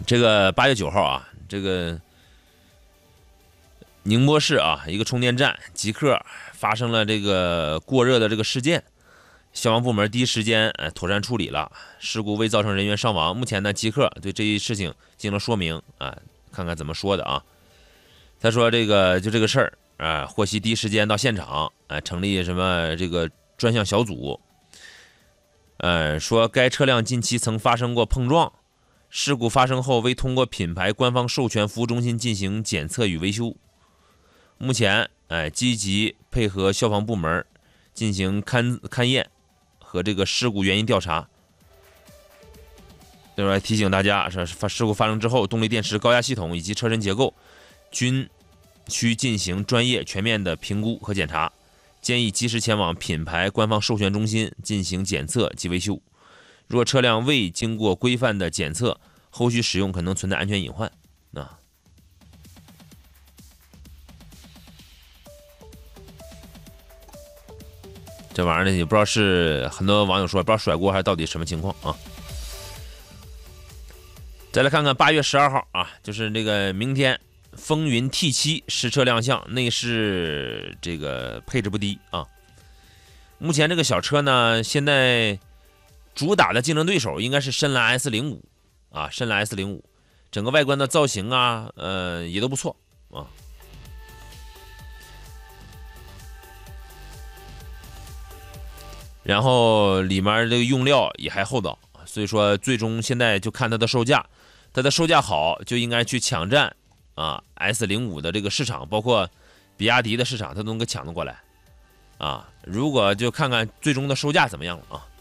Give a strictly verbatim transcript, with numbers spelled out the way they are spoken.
这个八月九号啊，这个宁波市啊一个充电站极客发生了这个过热的这个事件，消防部门第一时间呃妥善处理了，事故未造成人员伤亡。目前呢，极客对这一事情进行了说明啊，看看怎么说的啊。他说这个就这个事儿啊，获悉第一时间到现场啊，成立什么这个专项小组。呃，说该车辆近期曾发生过碰撞。事故发生后，未通过品牌官方授权服务中心进行检测与维修。目前，哎，积极配合消防部门进行勘勘验和这个事故原因调查。另外提醒大家，是事故发生之后，动力电池、高压系统以及车身结构均需进行专业全面的评估和检查，建议及时前往品牌官方授权中心进行检测及维修。若车辆未经过规范的检测，后续使用可能存在安全隐患。啊，这玩意儿呢，也不知道是很多网友说不知道甩锅还是到底什么情况啊。再来看看八月十二号啊，就是那个明天风云 T 七 实车亮相，内饰这个配置不低啊。目前这个小车呢，现在主打的竞争对手应该是深蓝 S 零五 啊，深蓝 S 零五，整个外观的造型啊，呃，也都不错啊。然后里面这个用料也还厚道，所以说最终现在就看它的售价，它的售价好就应该去抢占啊 S 零五 的这个市场，包括比亚迪的市场，它都能给抢得过来啊。如果就看看最终的售价怎么样了啊。